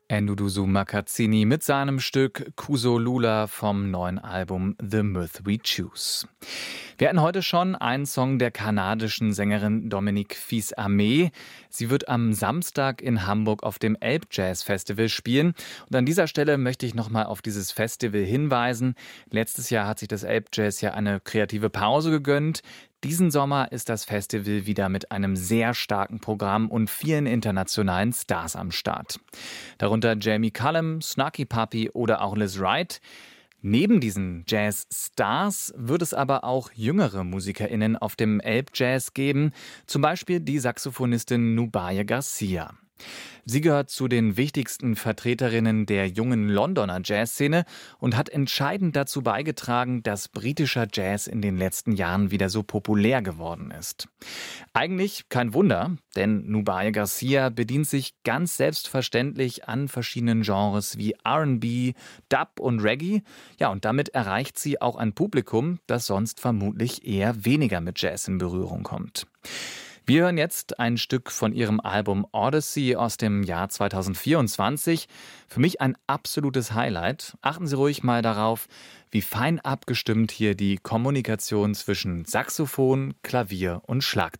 Nduduzo Makazzini mit seinem Stück Kuso Lula vom neuen Album The Myth We Choose. Wir hatten heute schon einen Song der kanadischen Sängerin Dominique Fils-Aimé. Sie wird am Samstag in Hamburg auf dem Elbjazz-Festival spielen. Und an dieser Stelle möchte ich nochmal auf dieses Festival hinweisen. Letztes Jahr hat sich das Elbjazz ja eine kreative Pause gegönnt. Diesen Sommer ist das Festival wieder mit einem sehr starken Programm und vielen internationalen Stars am Start. Darunter Jamie Cullum, Snarky Puppy oder auch Liz Wright. Neben diesen Jazz-Stars wird es aber auch jüngere MusikerInnen auf dem Elbjazz geben, zum Beispiel die Saxophonistin Nubaye Garcia. Sie gehört zu den wichtigsten Vertreterinnen der jungen Londoner Jazzszene und hat entscheidend dazu beigetragen, dass britischer Jazz in den letzten Jahren wieder so populär geworden ist. Eigentlich kein Wunder, denn Nubaye Garcia bedient sich ganz selbstverständlich an verschiedenen Genres wie R&B, Dub und Reggae. Ja, und damit erreicht sie auch ein Publikum, das sonst vermutlich eher weniger mit Jazz in Berührung kommt. Wir hören jetzt ein Stück von ihrem Album Odyssey aus dem Jahr 2024. Für mich ein absolutes Highlight. Achten Sie ruhig mal darauf, wie fein abgestimmt hier die Kommunikation zwischen Saxophon, Klavier und Schlagzeug